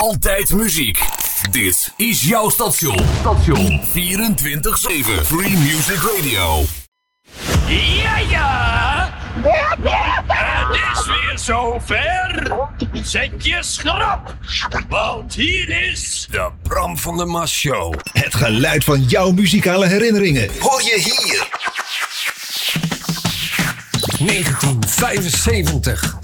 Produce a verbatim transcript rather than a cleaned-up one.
Altijd muziek. Dit is jouw station. Station vierentwintig zeven. Free Music Radio. Ja, ja. Het is weer zover. Zet je schrap. Want hier is De Bram van der Mas Show. Het geluid van jouw muzikale herinneringen hoor je hier. negentien vijfenzeventig.